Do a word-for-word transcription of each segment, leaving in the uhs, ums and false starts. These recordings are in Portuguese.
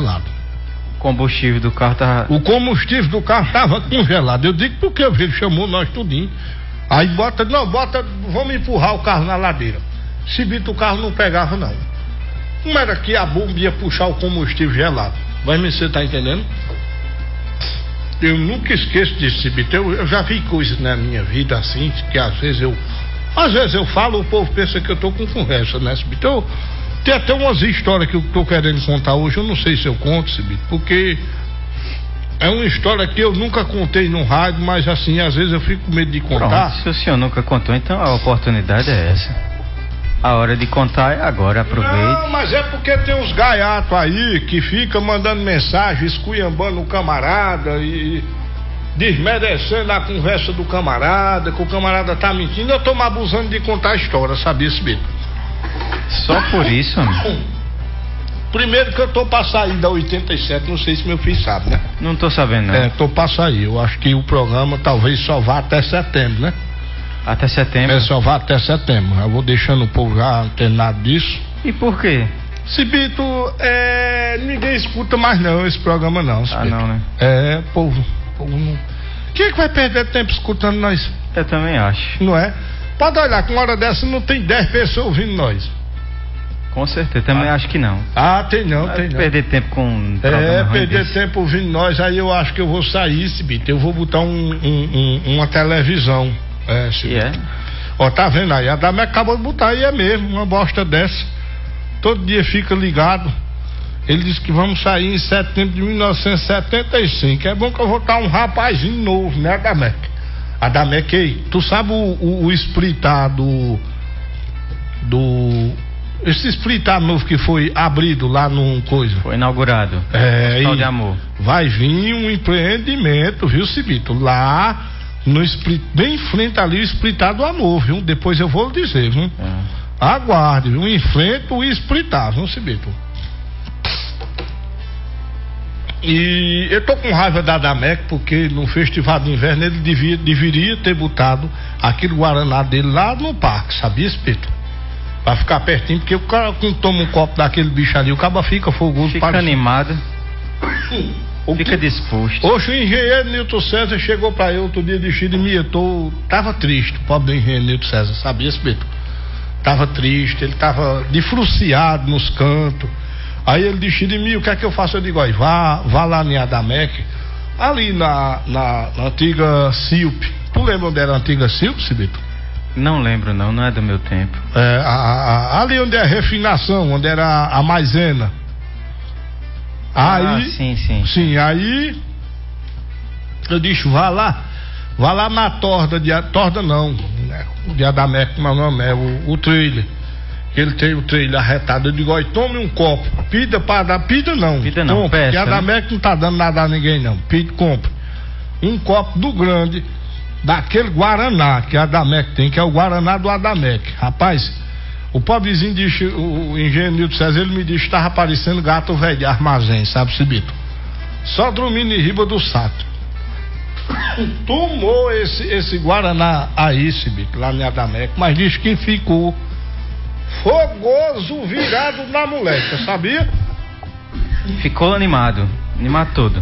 congelado. O combustível do carro tava... O combustível do carro tava congelado. Eu digo porque ele chamou nós tudinho. Aí bota, não, bota, vamos empurrar o carro na ladeira. Se bito o carro não pegava não. Como era que a bomba ia puxar o combustível gelado? Vai me você tá entendendo? Eu nunca esqueço disso, Cibito. Eu, eu já vi coisas na minha vida assim, que às vezes eu. Às vezes eu falo, o povo pensa que eu tô com conversa, né, Cibito? Eu, tem até umas histórias que eu tô querendo contar hoje, eu não sei se eu conto, Cibito, porque é uma história que eu nunca contei no rádio, mas assim, às vezes eu fico com medo de contar. Pronto, se o senhor nunca contou, então a oportunidade é essa. A hora de contar é agora, aproveite. Não, mas é porque tem uns gaiatos aí que ficam mandando mensagem, esculhambando o camarada e desmerecendo a conversa do camarada, que o camarada tá mentindo. Eu tô me abusando de contar a história, sabia, Cibito? Só por isso, amigo? Primeiro que eu tô pra sair da oitenta e sete, não sei se meu filho sabe, né? Não tô sabendo, não. É, tô pra sair. Eu acho que o programa talvez só vá até setembro, né? Até setembro? É, só vá até setembro. Eu vou deixando o povo já antenado disso. E por quê? Cibito, é, ninguém escuta mais não esse programa não, Cibito. Ah, não, né? É, povo, povo não... Quem é que vai perder tempo escutando nós? Eu também acho. Não é? Pode olhar, com uma hora dessa não tem dez pessoas ouvindo nós. Com certeza, também ah. acho que não. Ah, tem não, Vai tem não. Perder tempo com... É, perder tempo ouvindo nós, aí eu acho que eu vou sair, Cibito. Eu vou botar um, um, um, uma televisão. É, Cibito. E é? Ó, tá vendo aí? A Dama acabou de botar aí, é mesmo, uma bosta dessa. Todo dia fica ligado. Ele disse que vamos sair em setembro de mil novecentos e setenta e cinco. É bom que eu vou estar um rapazinho novo, né, Adamec? Adamec, aí, tu sabe o, o, o splitar do. Do. Esse splitar novo que foi abrido lá num coisa. Foi inaugurado. É, Hospital de Amor. Vai vir um empreendimento, viu, Cibito? Lá. No split, bem em frente ali o splitar do Amor, viu? Depois eu vou dizer, viu? É. Aguarde, viu? Em frente o splitar, viu, Cibito? E eu tô com raiva da Adamec porque no festival de inverno ele devia, deveria ter botado aquele Guaraná dele lá no parque, sabia, Cibito? Pra ficar pertinho, porque o cara quando toma um copo daquele bicho ali, o cabo fica fogoso. Fica para animado. O Fica que... disposto. Hoje o engenheiro Nilton César chegou pra eu outro dia de Xirimi, eu tô, tava triste, o pobre do engenheiro Nilton César, sabia, Beto? Tava triste, ele tava defruciado nos cantos. Aí ele disse, Xirimi, o que é que eu faço? Eu digo, aí, vá, vá lá em Adamec, ali na, na, na antiga Silp. Tu lembra onde era a antiga Silp, Beto? Não lembro não, não é do meu tempo. É, a, a, ali onde é a refinação, onde era a, a maisena. Aí, ah, sim, sim. Sim, aí eu disse, vá lá, vá lá na torda, de, torda não, né, de Adamec, como é o nome, é o, o trailer. Ele tem o trailer arretado, eu digo, olha, tome um copo, pida para dar, pida não, pida não, compra, peça, porque a Adamec né? Não tá dando nada a ninguém não, pide, compra. Um copo do grande, daquele Guaraná, que a Adamec tem, que é o Guaraná do Adamec, rapaz. O pobrezinho disse, o engenheiro Nilton César, ele me disse que estava parecendo gato velho de armazém, sabe, Cibito? Só dormindo em riba do saco. Tomou esse, esse Guaraná aí, Cibito, lá em Adamec, mas disse que ficou fogoso virado na moleca, sabia? Ficou animado, animado todo.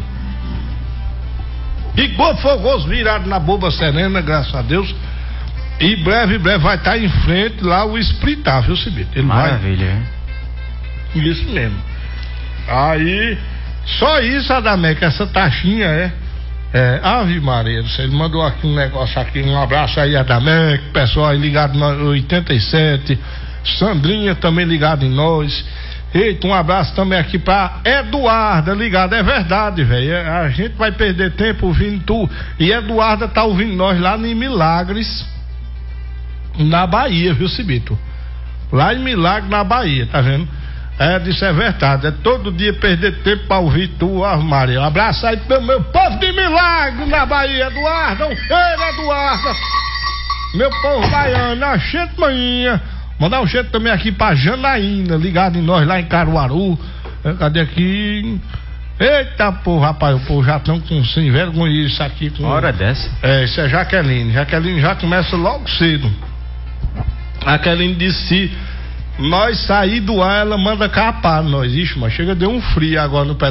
Ficou fogoso virado na boba serena, graças a Deus. E breve, breve vai estar em frente lá o splitar, viu, Cibito? Ele Maravilha, vai... hein? Isso mesmo. Aí, só isso, Adamec, essa taxinha é. É, Ave Maria, ele mandou aqui um negócio aqui, um abraço aí, Adamec, pessoal aí ligado no oitenta e sete, Sandrinha também ligado em nós. Eita, um abraço também aqui pra Eduarda ligado, é verdade, velho, a gente vai perder tempo ouvindo tu, e Eduarda tá ouvindo nós lá em Milagres, na Bahia, viu, Cibito? Lá em Milagre, na Bahia, tá vendo? É, isso é verdade, é todo dia perder tempo pra ouvir tu, Ave Maria. Um abraço aí pro meu povo de Milagre, na Bahia, Eduardo, um cheiro, Eduardo, meu povo baiano, a gente manhã. Mandar um cheiro também aqui pra Janaína, ligado em nós lá em Caruaru. Cadê aqui? Eita, pô, rapaz, o povo já estão com sem vergonha isso aqui. Com... Uma hora dessa? É, isso é Jaqueline. Jaqueline já começa logo cedo. A Jaqueline disse: se nós sair do ar, ela manda capar nós. Ixi, mas chega, deu um frio agora no pé